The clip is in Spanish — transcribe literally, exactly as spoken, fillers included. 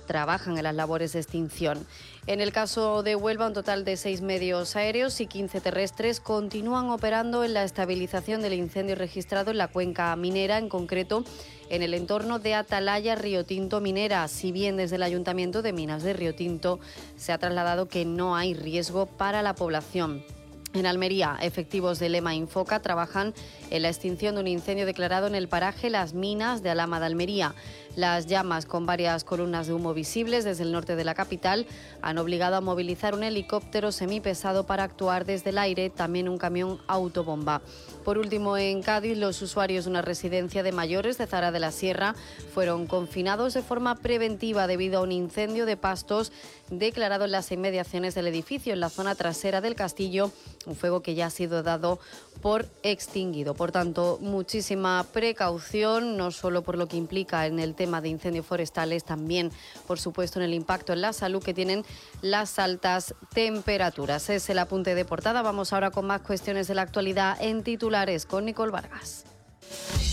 trabajan en las labores de extinción. En el caso de Huelva, un total de seis medios aéreos y quince terrestres continúan operando en la estabilización del incendio registrado en la cuenca minera, en concreto en el entorno de Atalaya Río Tinto Minera, si bien desde el Ayuntamiento de Minas de Río Tinto se ha trasladado que no hay riesgo para la población. En Almería, efectivos de Lema Infoca trabajan en la extinción de un incendio declarado en el paraje Las Minas de Alhama de Almería. Las llamas, con varias columnas de humo visibles desde el norte de la capital, han obligado a movilizar un helicóptero semipesado para actuar desde el aire, también un camión autobomba. Por último, en Cádiz, los usuarios de una residencia de mayores de Zara de la Sierra fueron confinados de forma preventiva debido a un incendio de pastos declarado en las inmediaciones del edificio, en la zona trasera del castillo, un fuego que ya ha sido dado por extinguido. Por tanto, muchísima precaución, no solo por lo que implica en el tema de incendios forestales, también, por supuesto, en el impacto en la salud que tienen las altas temperaturas. Es el apunte de portada. Vamos ahora con más cuestiones de la actualidad en titulares con Nicole Vargas.